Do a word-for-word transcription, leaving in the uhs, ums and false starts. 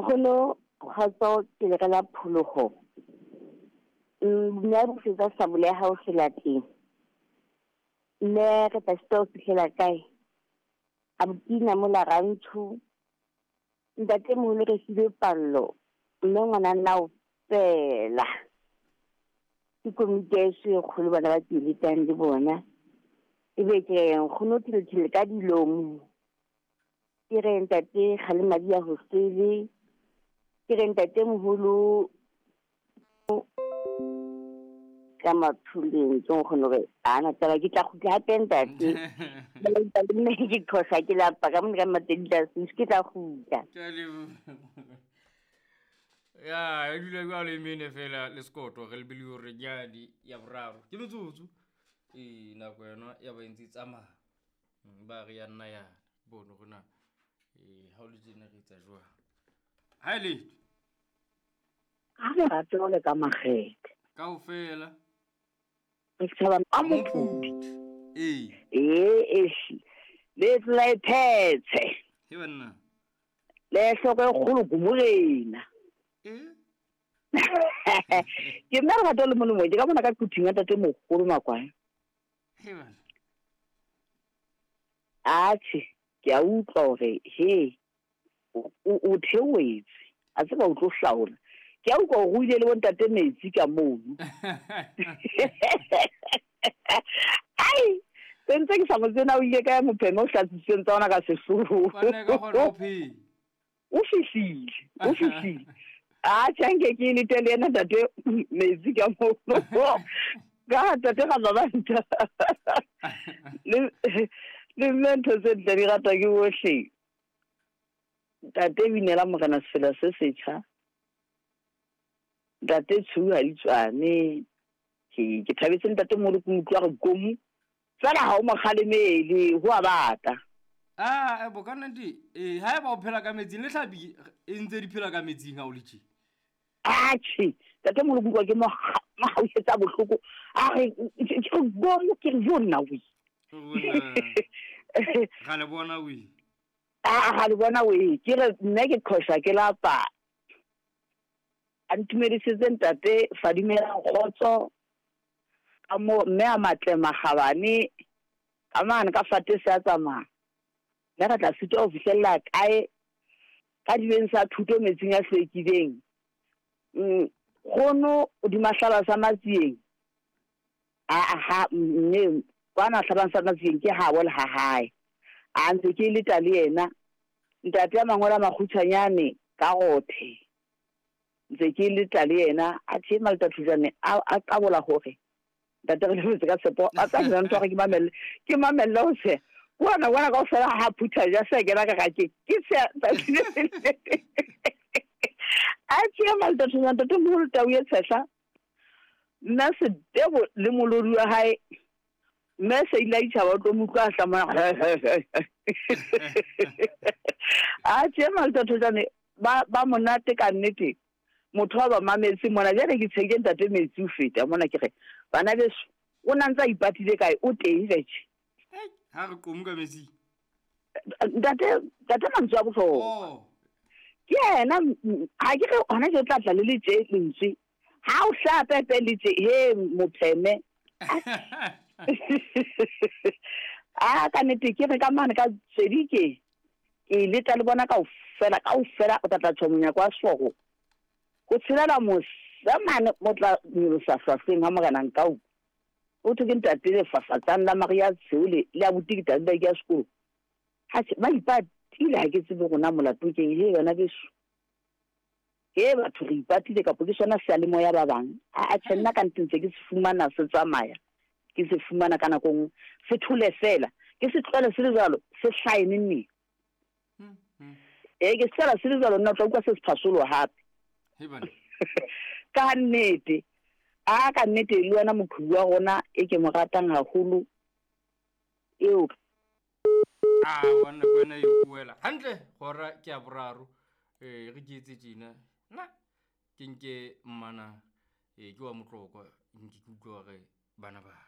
Nkgono kgotso ke le ka la phologo. Nna bo fetsa sa bole ha o selateng. Nne re tla stop fihlela kae. Abutina mola rantsho. Ntate moholo re sile pallo. Mme ngwana nna o fela. Ke komiteso e kgolo bana ba dilitang le bona. Ebe ke nkgono tile ka dilomo. Ke re ntate Kgalemadi ya hosele. Ke re ntate moholo ka mathuleng ke nkgono re ana taba ke tla khutla hape ntate. Le nne ke khosa ke la pa ka mo ka matedila se ke tla khutla. Ya e dula ga le mene fela le skoto ge le bile hore nyadi ya boraro ke motsotso e na go yona ya ba ntse tsama ba re ya nna ya bono gona e ha o le tsena re tsa jwa ha ile ha re rata le ka magete ka o fela e tsaba a mopudi eh eh eshi le tla ithetse he bana le hloko e kgolo gumulena eh ke nna re rata le mono mo ke ka bona ka kutinga tate mogolo makwa he bana athi ke a utlwa hore he o thewetse a tseba o tlo hlaola ke a utlwa go ile le bontate metsi ka mono ai tentse ke sa mo tsena o ile ka mopheme o hlatsitseng tsa ona ka sefuru bana ka gona o phe o fihlile o fihlile a tsange ke le tele ena tate metsi ka mono ga tate ga ba banta le le ntho tse di rata ke bohle tate binela mogana sela se setšha tate tshuha di tswane ke ke thabetse tate mo le kutlwa go komu tsala ha o moghalemele ho a bata ah e bo kana ndi e ha ba o phela ka metsing le hlabi e ntse di phela ka metsing ha o le tshi achi tate mo le kutlwa ke mo ma ha o etsa bohloko a re ke go mo ke jona wi ga le bona wi ah ga le bona wi ke re nne ke khosa ke la pa antumedisitse ntate Fadimela Khotso ka mo mme a matle magabane ka mane ka fate se a tsamaya le ga tla sitwa o fihlella kae ka dibeng sa thuto metsing ya hlekileng mm gono di mahlala sa matsieng a ha mme bana hlabang sa matsieng ke ha bole ha hae a ntse ke le tale yena ntate a mangwela magutshanyane ka gothe ntse ke le tale yena a tshema malta thujane a ka bola gore ntate re le ka sepo a tsa nna ntwa ke mamelle ke mamelle o se bona bona ka o fela ha phutha ja se ke la ka ka ke ke se a tshema malta thujane ntate mo le tau ye tshehla nna se debo le molodi wa hae mme se ile itša ba tlo mutla hlama a tshema malta thujane ba ba monate ka nnete motho wa ba mametse mona jare ke tsheke ntate metsi o feta mona ke re bana beso o nantsa ipatile kae o teng vetse ha re komu ka metsi ntate ntate mantswa bo oh ke ena ha ke re hona ke tla tla le le tse lentsi ha o sha pepe le tse he mopheme a ka nete ke re ka mane ka tsedike ke le tla le bona ka o fela ka o fela o tla tshwamonya kwa sogo go tshela mo samane motla mo sa sa seng ha mogana nka o o tse ke ntate le fafatsang la Maria Tsule le a butikita ba ke sekolo ha se ba ipatile ha ke tsebe gona molato ke he yona beso ke batho re ipatile ka posisona se le moya ba bang a tsena ka ntse ke se fumana se tsamaya ke se fumana kana kong se thule fela ke se tlole se le jalo se shine nne e ke sala se le jalo nna tla kwa se se phasolo hape he bana ka nnete a ka nnete le wena mokhubu wa gona e ke mo ratang haholo eo a bona bona e buela hantle gora ke a boraro eh re ke etse tsena na ke nke mmana e ke wa motloko nke ke utlwa ge bana ba